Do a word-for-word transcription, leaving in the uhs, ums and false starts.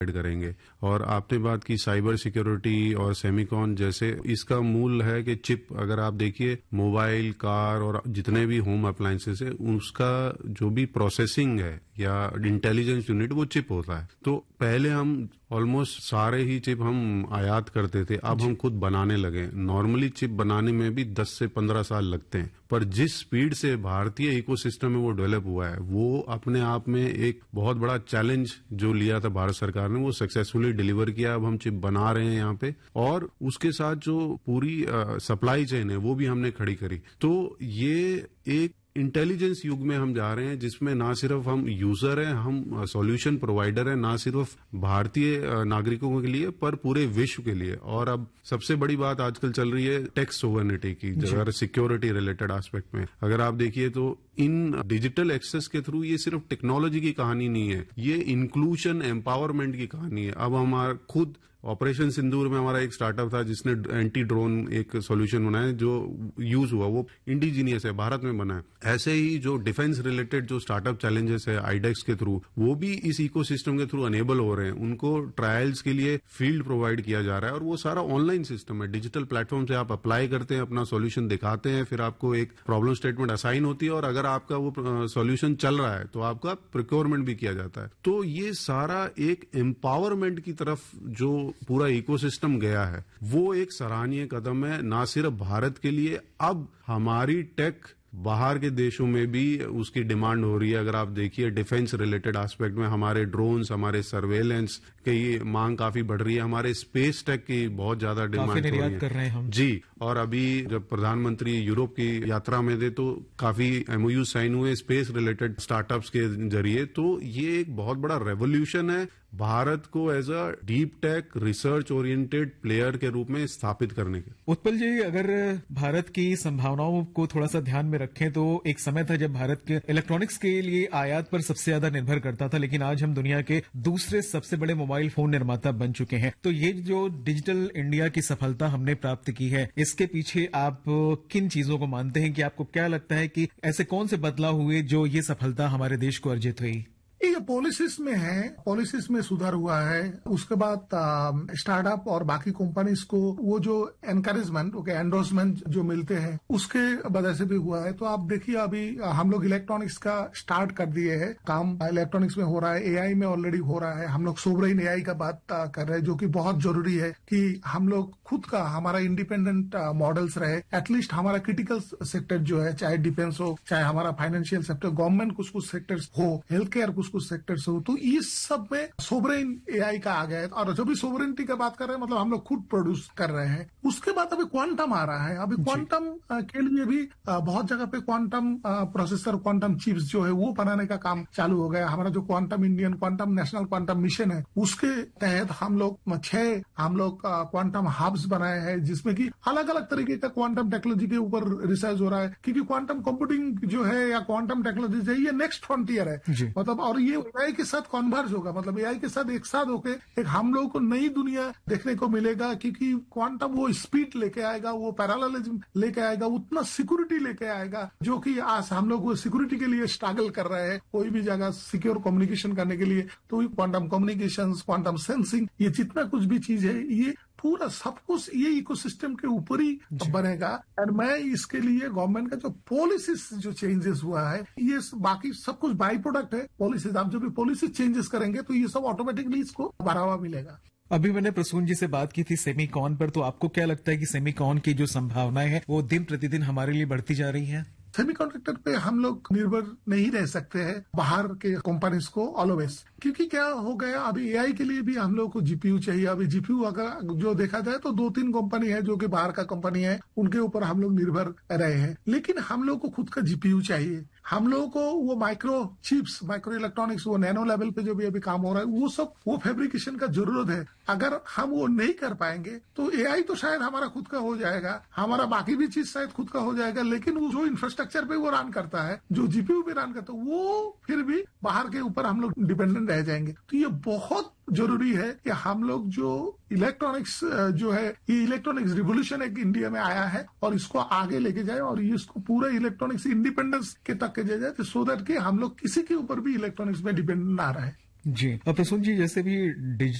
करेंगे। और आपने बात की साइबर सिक्योरिटी और सेमिकॉन जैसे, इसका मूल है कि चिप, अगर आप देखिए मोबाइल, कार और जितने भी होम अप्लायंसेस है, उसका जो भी प्रोसेसिंग है या इंटेलिजेंस यूनिट, वो चिप होता है। तो पहले हम ऑलमोस्ट सारे ही चिप हम आयात करते थे, अब हम खुद बनाने लगे। नॉर्मली चिप बनाने में भी दस से पंद्रह साल लगते हैं, पर जिस स्पीड से भारतीय इकोसिस्टम में वो डेवलप हुआ है, वो अपने आप में एक बहुत बड़ा चैलेंज जो लिया था भारत सरकार ने, वो सक्सेसफुली डिलीवर किया। अब हम चिप बना रहे हैं यहाँ पे, और उसके साथ जो पूरी सप्लाई चेन है वो भी हमने खड़ी करी। तो ये एक इंटेलिजेंस युग में हम जा रहे हैं, जिसमें ना सिर्फ हम यूजर हैं, हम सॉल्यूशन प्रोवाइडर हैं, ना सिर्फ भारतीय नागरिकों के लिए पर पूरे विश्व के लिए। और अब सबसे बड़ी बात आजकल चल रही है टेक सोवरेनिटी की, अगर सिक्योरिटी रिलेटेड एस्पेक्ट में अगर आप देखिए तो इन डिजिटल एक्सेस के थ्रू ये सिर्फ टेक्नोलॉजी की कहानी नहीं है, ये इंक्लूजन एम्पावरमेंट की कहानी है। अब हमारा खुद ऑपरेशन सिंदूर में हमारा एक स्टार्टअप था जिसने एंटी ड्रोन एक सॉल्यूशन बनाया जो यूज हुआ, वो इंडिजीनियस है, भारत में बना है। ऐसे ही जो डिफेंस रिलेटेड जो स्टार्टअप चैलेंजेस है आईडेक्स के थ्रू, वो भी इस इकोसिस्टम के थ्रू अनेबल हो रहे हैं। उनको ट्रायल्स के लिए फील्ड प्रोवाइड किया जा रहा है, और वो सारा ऑनलाइन सिस्टम है। डिजिटल प्लेटफॉर्म से आप अप्लाई करते हैं, अपना सॉल्यूशन दिखाते हैं, फिर आपको एक प्रॉब्लम स्टेटमेंट असाइन होती है, और अगर आपका वो सॉल्यूशन चल रहा है तो आपका प्रोक्योरमेंट भी किया जाता है। तो ये सारा एक एम्पावरमेंट की तरफ जो पूरा इकोसिस्टम गया है, वो एक सराहनीय कदम है, ना सिर्फ भारत के लिए। अब हमारी टेक बाहर के देशों में भी उसकी डिमांड हो रही है। अगर आप देखिए डिफेंस रिलेटेड एस्पेक्ट में हमारे ड्रोन्स, हमारे सर्वेलेंस की मांग काफी बढ़ रही है, हमारे स्पेस टेक की बहुत ज्यादा डिमांड हो रही है। कर रहे हैं हम जी। और अभी जब प्रधानमंत्री यूरोप की यात्रा में थे तो काफी एमओयू साइन हुए स्पेस रिलेटेड स्टार्टअप्स के जरिए। तो ये एक बहुत बड़ा रेवोल्यूशन है भारत को as a deep tech research oriented player के रूप में स्थापित करने के। उत्पल जी, अगर भारत की संभावनाओं को थोड़ा सा ध्यान में रखें तो एक समय था जब भारत के इलेक्ट्रॉनिक्स के लिए आयात पर सबसे ज्यादा निर्भर करता था, लेकिन आज हम दुनिया के दूसरे सबसे बड़े मोबाइल फोन निर्माता बन चुके हैं। तो ये जो डिजिटल इंडिया की सफलता हमने प्राप्त की है, इसके पीछे आप किन चीजों को मानते हैं? कि आपको क्या लगता है कि ऐसे कौन से बदलाव हुए जो ये सफलता हमारे देश को अर्जित हुई? ये पॉलिसीज में है, पॉलिसीज में सुधार हुआ है। उसके बाद स्टार्टअप और बाकी कंपनीज को वो जो एनकरेजमेंट, ओके एंडोर्समेंट जो मिलते हैं, उसके वजह से भी हुआ है। तो आप देखिए अभी हम लोग इलेक्ट्रॉनिक्स का स्टार्ट कर दिए हैं, काम इलेक्ट्रॉनिक्स में हो रहा है, एआई में ऑलरेडी हो रहा है। हम लोग सोवरेन एआई का बात कर रहे हैं, जो कि बहुत जरूरी है कि हम लोग खुद का हमारा इंडिपेंडेंट मॉडल्स रहे। एटलीस्ट हमारा क्रिटिकल सेक्टर जो है, चाहे डिफेंस हो, चाहे हमारा फाइनेंशियल सेक्टर, गवर्नमेंट कुछ कुछ सेक्टर्स हो, हेल्थ केयर कुछ कुछ सेक्टर्स हो, तो इस सब में सोवरेन एआई का आ गया है। और जो भी सोवरेनिटी का बात कर रहे हैं, मतलब हम लोग खुद प्रोड्यूस कर रहे हैं। उसके बाद अभी क्वांटम आ रहा है। अभी क्वांटम के लिए भी बहुत जगह पे क्वांटम प्रोसेसर, क्वांटम चिप्स जो है वो बनाने का काम चालू हो गया। हमारा जो quantum Indian quantum national quantum mission है, उसके तहत हम लोग छह हम लोग क्वांटम हब्स बनाए हैं, जिसमें कि अलग अलग तरीके का क्वांटम टेक्नोलॉजी के ऊपर रिसर्च हो रहा है। क्योंकि क्वांटम कंप्यूटिंग जो है या क्वांटम टेक्नोलॉजी जो है, ये नेक्स्ट फ्रंटियर है। मतलब और ये एआई के साथ कॉन्वर्ज होगा, मतलब एआई के साथ एक साथ होके एक हम लोगों को नई दुनिया देखने को मिलेगा। क्योंकि क्वांटम वो स्पीड लेके आएगा, वो पैरेललिज्म लेके आएगा, उतना सिक्योरिटी लेके आएगा, जो कि आज हम लोग वो सिक्योरिटी के लिए स्ट्रगल कर रहे हैं कोई भी जगह सिक्योर कम्युनिकेशन करने के लिए। तो क्वांटम कम्युनिकेशन, क्वांटम सेंसिंग, ये जितना कुछ भी चीज है, ये पूरा सब कुछ ये इकोसिस्टम के ऊपर ही बनेगा। और मैं इसके लिए गवर्नमेंट का जो पॉलिसीज जो चेंजेस हुआ है, ये बाकी सब कुछ बाई प्रोडक्ट है पॉलिसीज। आप जो भी पॉलिसी चेंजेस करेंगे तो ये सब ऑटोमेटिकली इसको बढ़ावा मिलेगा। अभी मैंने प्रसून जी से बात की थी सेमीकॉन पर, तो आपको क्या लगता है कि सेमीकॉन की जो संभावनाएं हैं वो दिन प्रतिदिन हमारे लिए बढ़ती जा रही हैं? सेमीकंडक्टर पे हम लोग निर्भर नहीं रह सकते हैं बाहर के कंपनीज को ऑलवेज। क्योंकि क्या हो गया, अभी एआई के लिए भी हम लोग को जीपीयू चाहिए। अभी जीपीयू अगर जो देखा जाए तो दो तीन कंपनी है जो कि बाहर का कंपनी है, उनके ऊपर हम लोग निर्भर रहे हैं। लेकिन हम लोग को खुद का जीपीयू चाहिए। हम लोगों को वो माइक्रो चिप्स, माइक्रो इलेक्ट्रॉनिक्स, वो नैनो लेवल पे जो भी अभी काम हो रहा है, वो सब वो फैब्रिकेशन का जरूरत है। अगर हम वो नहीं कर पाएंगे तो एआई तो शायद हमारा खुद का हो जाएगा, हमारा बाकी भी चीज शायद खुद का हो जाएगा, लेकिन वो जो इंफ्रास्ट्रक्चर पे वो रन करता है, जो जीपीयू पे रन करता है, वो फिर भी बाहर के ऊपर हम लोग डिपेंडेंट रह जाएंगे। तो ये बहुत जरूरी है कि हम लोग जो इलेक्ट्रॉनिक्स जो है, ये इलेक्ट्रॉनिक्स रिवोल्यूशन एक इंडिया में आया है और इसको आगे लेके जाए और इसको पूरे इलेक्ट्रॉनिक्स इंडिपेंडेंस के तक के जाए, सो दैट कि हम लोग किसी के ऊपर भी इलेक्ट्रॉनिक्स में डिपेंडेंट ना रहे। जी, अब प्रसून जी, जैसे भी डिजिटल